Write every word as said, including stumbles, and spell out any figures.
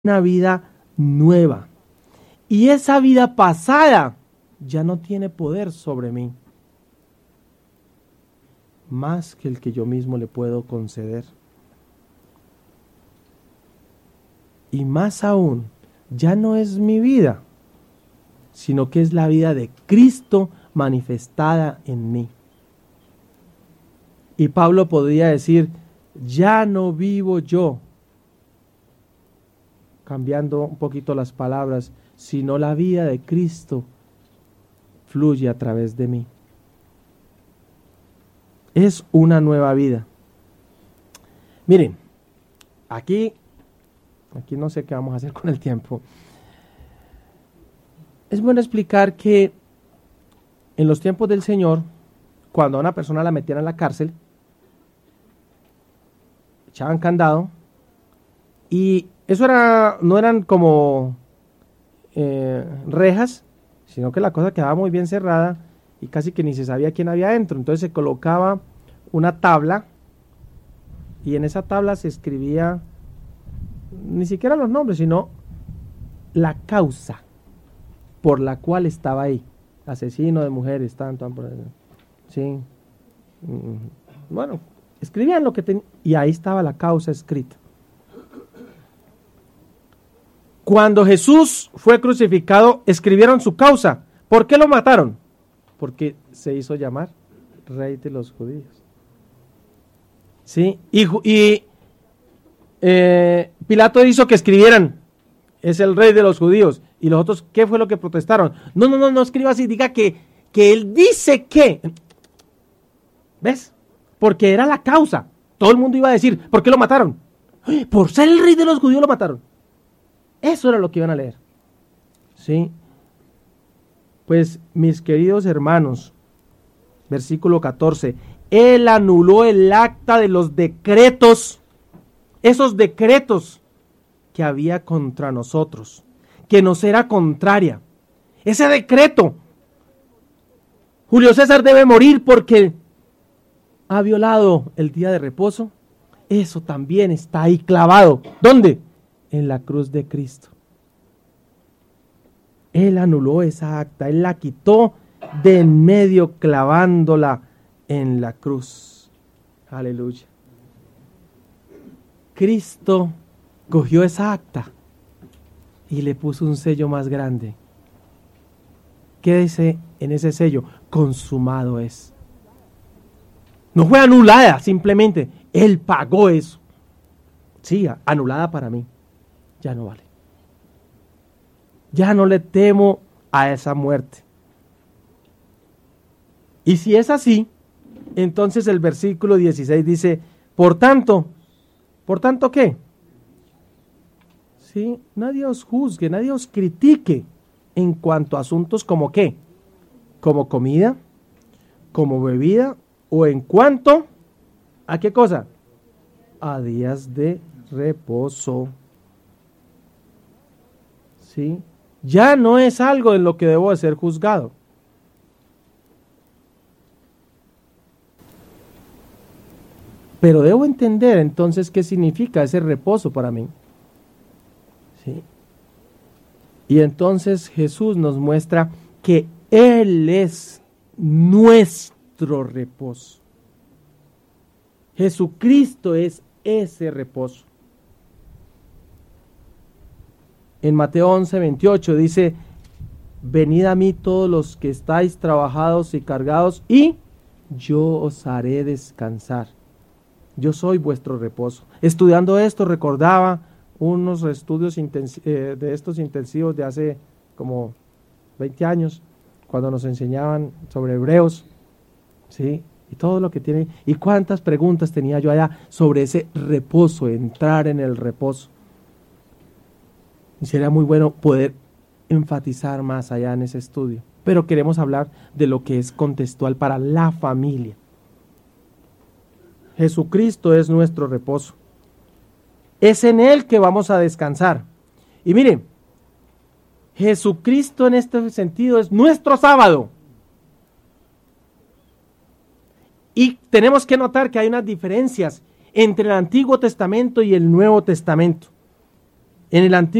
una vida nueva. Y esa vida pasada ya no tiene poder sobre mí, más que el que yo mismo le puedo conceder. Y más aún, ya no es mi vida, sino que es la vida de Cristo manifestada en mí. Y Pablo podría decir, ya no vivo yo, cambiando un poquito las palabras, sino la vida de Cristo fluye a través de mí. Es una nueva vida. Miren, aquí, aquí no sé qué vamos a hacer con el tiempo. Es bueno explicar que en los tiempos del Señor, cuando a una persona la metían en la cárcel, echaban candado, y eso era, no eran como eh, rejas, sino que la cosa quedaba muy bien cerrada y casi que ni se sabía quién había adentro. Entonces se colocaba una tabla y en esa tabla se escribía ni siquiera los nombres, sino la causa por la cual estaba ahí. Asesino de mujeres, tanto, sí. Bueno, escribían lo que tenían y ahí estaba la causa escrita. Cuando Jesús fue crucificado, escribieron su causa. ¿Por qué lo mataron? Porque se hizo llamar Rey de los Judíos. ¿Sí? Y, y eh, Pilato hizo que escribieran, es el Rey de los Judíos. Y los otros, ¿qué fue lo que protestaron? No, no, no, no escriba así, diga que, que él dice que. ¿Ves? Porque era la causa. Todo el mundo iba a decir, ¿por qué lo mataron? Por ser el Rey de los Judíos lo mataron. Eso era lo que iban a leer. ¿Sí? Pues, mis queridos hermanos, versículo catorce, Él anuló el acta de los decretos, esos decretos que había contra nosotros, que nos era contraria. Ese decreto, Julio César debe morir porque ha violado el día de reposo, eso también está ahí clavado. ¿Dónde? En la cruz de Cristo. Él anuló esa acta, Él la quitó de en medio clavándola en la cruz. Aleluya. Cristo cogió esa acta y le puso un sello más grande. ¿Qué dice en ese sello? Consumado es. No fue anulada simplemente, Él pagó eso. Sí, anulada para mí. Ya no vale. Ya no le temo a esa muerte. Y si es así, entonces el versículo dieciséis dice, por tanto, ¿por tanto qué? Sí, nadie os juzgue, nadie os critique en cuanto a asuntos como qué, como comida, como bebida, o en cuanto a qué cosa, a días de reposo. ¿Sí? Ya no es algo en lo que debo de ser juzgado. Pero debo entender entonces qué significa ese reposo para mí. ¿Sí? Y entonces Jesús nos muestra que Él es nuestro reposo. Jesucristo es ese reposo. En Mateo once, veintiocho dice, venid a mí todos los que estáis trabajados y cargados, y yo os haré descansar. Yo soy vuestro reposo. Estudiando esto recordaba unos estudios intensi- eh, de estos intensivos de hace como veinte años, cuando nos enseñaban sobre Hebreos, ¿sí? Y todo lo que tiene, y cuántas preguntas tenía yo allá sobre ese reposo, entrar en el reposo. Y sería muy bueno poder enfatizar más allá en ese estudio. Pero queremos hablar de lo que es contextual para la familia. Jesucristo es nuestro reposo. Es en Él que vamos a descansar. Y miren, Jesucristo en este sentido es nuestro sábado. Y tenemos que notar que hay unas diferencias entre el Antiguo Testamento y el Nuevo Testamento. En el Antiguo